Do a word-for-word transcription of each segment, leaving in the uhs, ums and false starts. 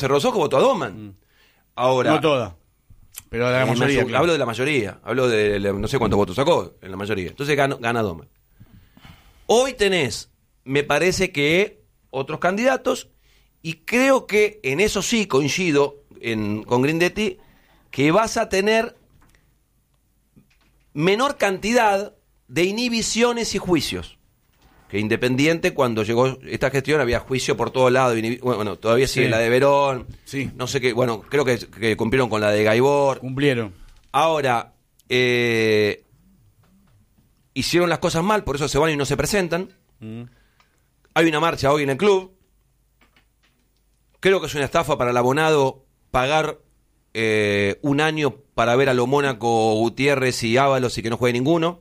Cerro Soco votó a Doman. Mm. Ahora, no toda, pero de la mayoría. Mayor, claro. Hablo de la mayoría, hablo de, de no sé cuántos votos sacó en la mayoría. Entonces gana, gana Doman. Hoy tenés, me parece que otros candidatos, y creo que en eso sí coincido en, con Grindetti, que vas a tener menor cantidad de inhibiciones y juicios. Que Independiente, cuando llegó esta gestión, había juicio por todos lados. Bueno, todavía sigue sí. la de Verón. Sí. No sé qué. Bueno, creo que, que cumplieron con la de Gaibor. Cumplieron. Ahora, eh, hicieron las cosas mal, por eso se van y no se presentan. Mm. Hay una marcha hoy en el club. Creo que es una estafa para el abonado pagar eh, un año para ver a lo Mónaco, Gutiérrez y Ábalos y que no juegue ninguno.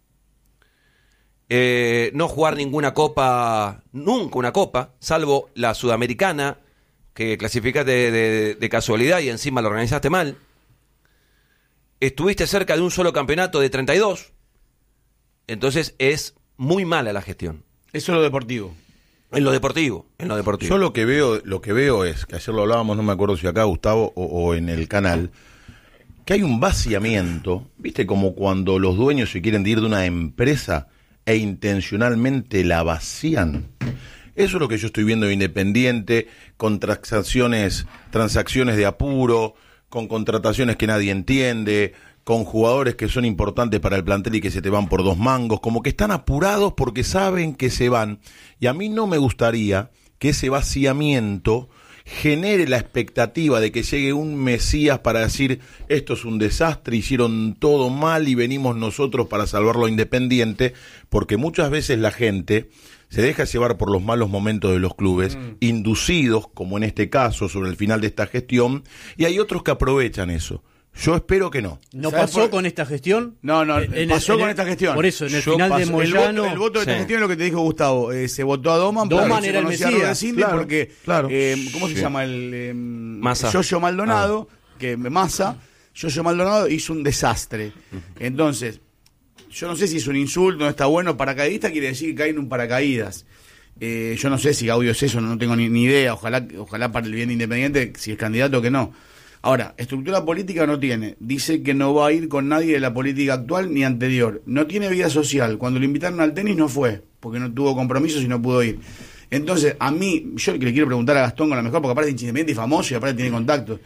Eh, no jugar ninguna copa, nunca una copa, salvo la sudamericana, que clasificaste de, de, de casualidad y encima lo organizaste mal. Estuviste cerca de un solo campeonato de treinta y dos, entonces es muy mala la gestión. Eso es lo deportivo. En lo deportivo, en lo deportivo. Yo lo que veo, lo que veo es, que ayer lo hablábamos, no me acuerdo si acá, Gustavo, o, o en el canal, que hay un vaciamiento, ¿viste? Como cuando los dueños se quieren ir de una empresa e intencionalmente la vacían. Eso es lo que yo estoy viendo de Independiente, con transacciones, transacciones de apuro, con contrataciones que nadie entiende, con jugadores que son importantes para el plantel y que se te van por dos mangos, como que están apurados porque saben que se van. Y a mí no me gustaría que ese vaciamiento genere la expectativa de que llegue un Mesías para decir esto es un desastre, hicieron todo mal y venimos nosotros para salvarlo a Independiente, porque muchas veces la gente se deja llevar por los malos momentos de los clubes, mm. inducidos, como en este caso, sobre el final de esta gestión, y hay otros que aprovechan eso. Yo espero que no. ¿No pasó por... con esta gestión? No, no, en pasó el, con en esta gestión. Por eso, en el Yo final paso, de Moyano... El voto, el voto de esta sí. gestión es lo que te dijo Gustavo. Eh, se votó a Doman, Doman claro, era el Mesías. Claro, porque, claro. Eh, ¿cómo se sí. llama? El eh, Massa. Yoyo Maldonado, ah. que Massa, Yoyo Maldonado hizo un desastre. Entonces, yo no sé si es un insulto, no está bueno. Paracaidista quiere decir que cae en un paracaídas. Eh, yo no sé si Gaudio es eso, no, no tengo ni, ni idea. Ojalá, ojalá para el bien de Independiente, si es candidato o que no. Ahora, estructura política no tiene. Dice que no va a ir con nadie de la política actual ni anterior. No tiene vida social. Cuando lo invitaron al tenis no fue, porque no tuvo compromisos y no pudo ir. Entonces, a mí, yo le quiero preguntar a Gastón con la mejor, porque aparte es independiente y famoso y aparte tiene contactos.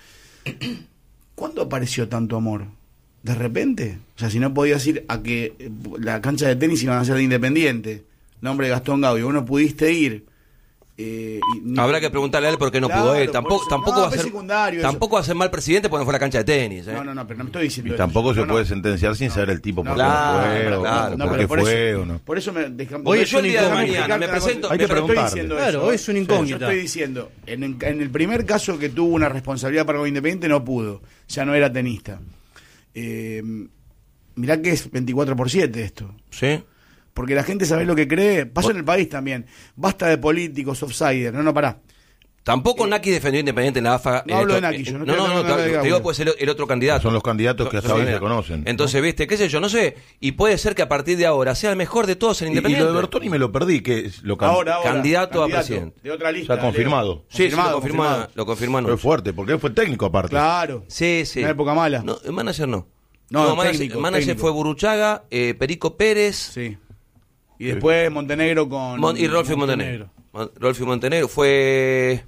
¿Cuándo apareció tanto amor? ¿De repente? O sea, si no podías ir a que la cancha de tenis iban a ser de Independiente, nombre de Gastón Gaudio, vos no pudiste ir. Eh, y, Habrá que preguntarle a él por qué no claro, pudo ir. Tampoco, eso, tampoco no, va a ser tampoco va a ser mal presidente porque no fue a la cancha de tenis. ¿eh? No, no, no, pero no me estoy diciendo Y tampoco eso. se no, puede no. sentenciar sin no, saber el tipo no, por qué claro, fue, claro, o claro, por no, qué por fue eso, o no. Por eso me dejan. Hoy es yo el día de incógnita. mañana me presento. Hay que me pre- preguntarle. Estoy diciendo Claro, eso. hoy es una incógnita. Yo estoy diciendo, en, en el primer caso que tuvo una responsabilidad para el Independiente no pudo, ya no era tenista. Eh, mirá que es veinticuatro por siete esto. Sí. Porque la gente sabe lo que cree. Pasó en el país también. Basta de políticos, offsider. No, no, pará. Tampoco Eh, Naki defendió Independiente en la A F A. no en hablo esto- de Naki, yo no no, estoy no, no, hablando de te Gaudio. digo pues el, el otro candidato. Son los candidatos que hasta hoy Sí. se conocen. Entonces, viste, qué sé yo, no sé. Y puede ser que a partir de ahora sea el mejor de todos en Y, y Independiente. lo de Bertoni me lo perdí, que es lo can- Ahora, ahora. Candidato a presidente. De otra lista. Ya confirmado. Leo. Sí, sí, lo Confirmado, confirmó, confirmado. lo confirmó Fue anoche. fuerte, porque él fue técnico aparte. Claro. Sí, sí. Una época mala. No, el manager no. No, manager, técnico, manager técnico. fue Buruchaga, eh, Perico Pérez Sí. Y después Montenegro con... Mon- y Rolfi Montenegro. Mon- Rolfi Montenegro fue...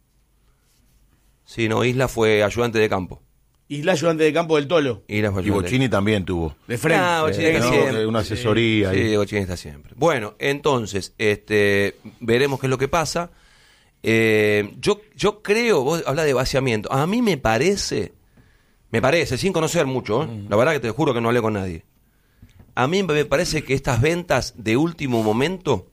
Sí, no, Isla fue ayudante de campo. Isla ayudante de campo del Tolo. Isla fue Y ayudante. Bochini también tuvo. De frente. Ah, Bochini Eh, está ¿no? siempre. Una asesoría. Sí, ahí. Bochini está siempre. Bueno, entonces, este, veremos qué es lo que pasa. Eh, yo, yo creo, vos hablas de vaciamiento. A mí me parece, me parece, sin conocer mucho, ¿eh? La verdad que te juro que no hablé con nadie. A mí me parece que estas ventas de último momento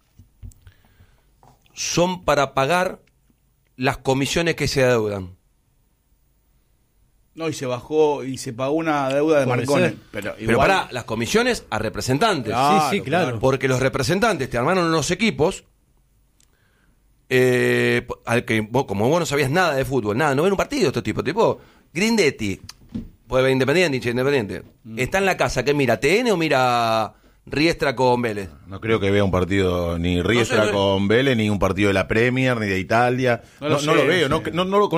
son para pagar las comisiones que se adeudan. No, y se bajó y se pagó una deuda de Puede Marcone. ser. Pero, Pero igual- para las comisiones a representantes. Claro, sí, sí, claro. Porque los representantes te armaron unos equipos eh, al que vos, como vos no sabías nada de fútbol, nada, no ven un partido este tipo, tipo Grindetti, puede ver Independiente, hincha Independiente, Mm. está en la casa, que mira T N o mira Riestra con Vélez. No creo que vea un partido ni Riestra no sé, con Vélez, ni un partido de la Premier, ni de Italia. No No, lo no lo sé, veo, no no, sé. no, no lo